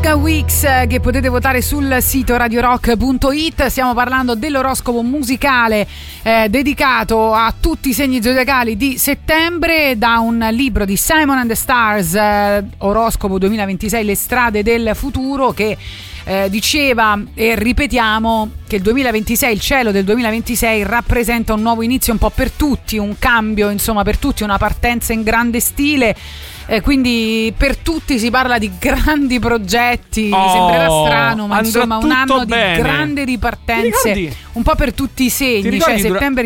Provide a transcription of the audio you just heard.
Giga Weeks che potete votare sul sito radiorock.it. Stiamo parlando dell'oroscopo musicale dedicato a tutti i segni zodiacali di settembre, da un libro di Simon and the Stars, Oroscopo 2026, le strade del futuro, che diceva, e ripetiamo, che il 2026, il cielo del 2026 rappresenta un nuovo inizio un po' per tutti, un cambio insomma per tutti, una partenza in grande stile. Quindi per tutti si parla di grandi progetti, sembrerà strano, ma insomma un anno bene, di grandi ripartenze, un po' per tutti i segni, cioè settembre